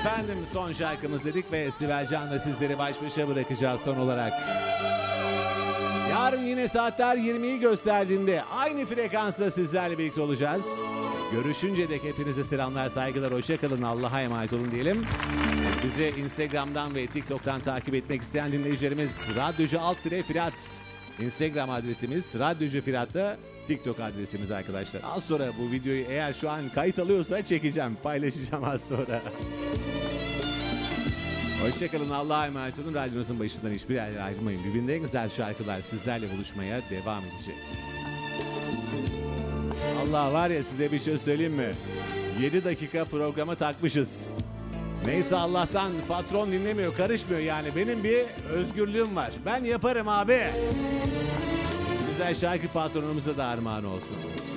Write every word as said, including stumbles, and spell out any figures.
Efendim son şarkımız dedik ve Sibel Can'la sizleri baş başa bırakacağız son olarak. Yarın yine saatler yirmiyi gösterdiğinde aynı frekansta sizlerle birlikte olacağız. Görüşünce dek hepinize selamlar, saygılar, hoşça kalın, Allah'a emanet olun diyelim. Bizi Instagram'dan ve TikTok'tan takip etmek isteyen dinleyicilerimiz Radyocu alt tire Firat Instagram adresimiz, Radyocu Firat'ta TikTok adresimiz arkadaşlar. Az sonra bu videoyu eğer şu an kayıt alıyorsa çekeceğim, paylaşacağım az sonra. Hoşçakalın, Allah'a emanet olun. Radyonuzun başından hiçbir yerden ayrılmayın. Birbirinden güzel şarkılar sizlerle buluşmaya devam edecek. Allah var ya, size bir şey söyleyeyim mi? yedi dakika programa takmışız. Neyse, Allah'tan patron dinlemiyor, karışmıyor yani. Benim bir özgürlüğüm var. Ben yaparım abi. Güzel şarkı patronumuza da armağan olsun.